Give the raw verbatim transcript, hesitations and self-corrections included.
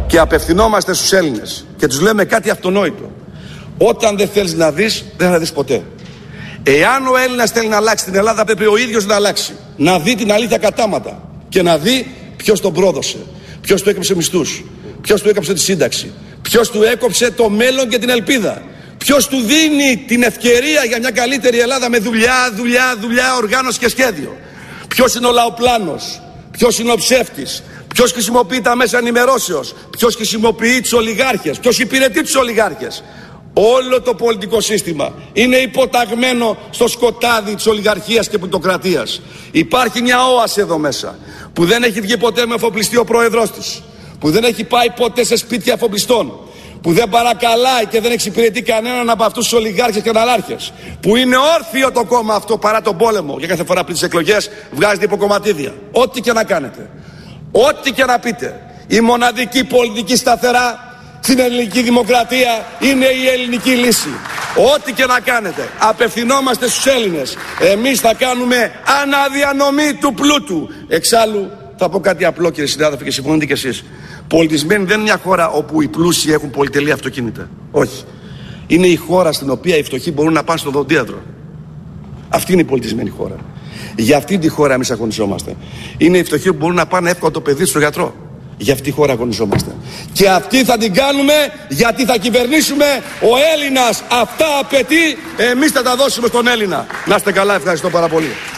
Και απευθυνόμαστε στους Έλληνες και τους λέμε κάτι αυτονόητο. Όταν δεν θέλεις να δεις, δεν θα δεις ποτέ. Εάν ο Έλληνας θέλει να αλλάξει την Ελλάδα, πρέπει ο ίδιος να αλλάξει. Να δει την αλήθεια κατάματα και να δει ποιος τον πρόδωσε, ποιος του έκοψε μισθούς, ποιος του έκοψε τη σύνταξη, ποιος του έκοψε το μέλλον και την ελπίδα, ποιος του δίνει την ευκαιρία για μια καλύτερη Ελλάδα με δουλειά, δουλειά, δουλειά, οργάνωση και σχέδιο. Ποιος είναι ο λαοπλάνος, ποιος είναι ο ψεύτης, ποιος χρησιμοποιεί τα μέσα ενημερώσεως, ποιος χρησιμοποιεί τους ολιγάρχες, ποιος υπηρετεί τους ολιγάρχες. Όλο το πολιτικό σύστημα είναι υποταγμένο στο σκοτάδι της ολιγαρχίας και πλουτοκρατίας. Υπάρχει μια όαση εδώ μέσα που δεν έχει βγει ποτέ με εφοπλιστή ο πρόεδρος της, που δεν έχει πάει ποτέ σε σπίτια εφοπλιστών, που δεν παρακαλάει και δεν εξυπηρετεί κανέναν από αυτούς τους ολιγάρχες και αναλάρχες, που είναι όρθιο το κόμμα αυτό παρά τον πόλεμο και κάθε φορά πριν τις εκλογές βγάζετε υποκομματίδια. Ό,τι και να κάνετε, ό,τι και να πείτε, η μοναδική πολιτική σταθερά στην ελληνική δημοκρατία είναι η ελληνική λύση. Ό,τι και να κάνετε, απευθυνόμαστε στους Έλληνες. Εμείς θα κάνουμε αναδιανομή του πλούτου. Εξάλλου θα πω κάτι απλό, κύριε συνάδελφοι, και συμφωνείτε κι εσείς. Πολιτισμένη δεν είναι μια χώρα όπου οι πλούσιοι έχουν πολυτελή αυτοκίνητα. Όχι. Είναι η χώρα στην οποία οι φτωχοί μπορούν να πάνε στο δοντίατρο. Αυτή είναι η πολιτισμένη χώρα. Για αυτή τη χώρα εμείς αγωνιζόμαστε. Είναι οι φτωχοί που μπορούν να πάνε εύκολα το παιδί στο γιατρό. Για αυτή τη χώρα αγωνιζόμαστε. Και αυτή θα την κάνουμε γιατί θα κυβερνήσουμε. Ο Έλληνας αυτά απαιτεί. Εμείς θα τα δώσουμε στον Έλληνα. Να είστε καλά, ευχαριστώ πάρα πολύ.